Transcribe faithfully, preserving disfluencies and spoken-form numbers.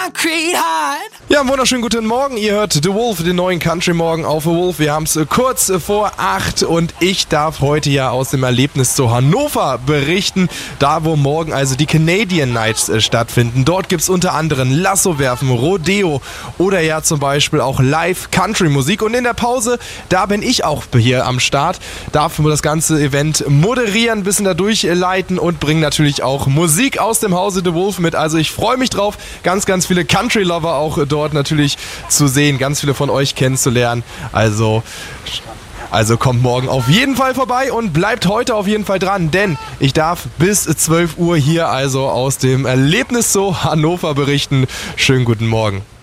Ja, wunderschönen guten Morgen. Ihr hört The Wolf, den neuen Country Morgen auf The Wolf. Wir haben es kurz vor acht und ich darf heute ja aus dem Erlebnis zu Hannover berichten. Da, wo morgen also die Canadian Nights äh, stattfinden. Dort gibt es unter anderem Lassowerfen, Rodeo oder ja zum Beispiel auch Live-Country-Musik. Und in der Pause, da bin ich auch hier am Start. Darf das ganze Event moderieren, ein bisschen da durchleiten und bringe natürlich auch Musik aus dem Hause The Wolf mit. Also ich freue mich drauf, ganz, ganz viele Country-Lover auch dort natürlich zu sehen, ganz viele von euch kennenzulernen. Also, also kommt morgen auf jeden Fall vorbei und bleibt heute auf jeden Fall dran, denn ich darf bis zwölf Uhr hier also aus dem Erlebnis zu Hannover berichten. Schönen guten Morgen.